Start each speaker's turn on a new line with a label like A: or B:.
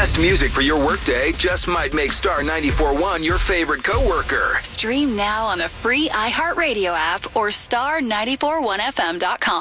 A: best music for your workday just might make Star 94.1 your favorite coworker.
B: Stream now on the free iHeartRadio app or star941fm.com.